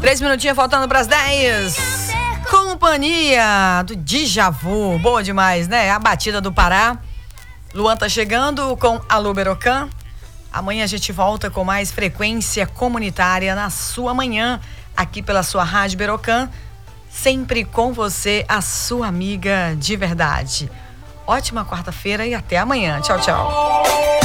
3 minutinhos faltando para as 10. Companhia do Djavu. Boa demais, né? A batida do Pará. Luan tá chegando com Alô Berocan. Amanhã a gente volta com mais frequência comunitária na sua manhã, aqui pela sua Rádio Berocan. Sempre com você, a sua amiga de verdade. Ótima quarta-feira e até amanhã. Tchau, tchau.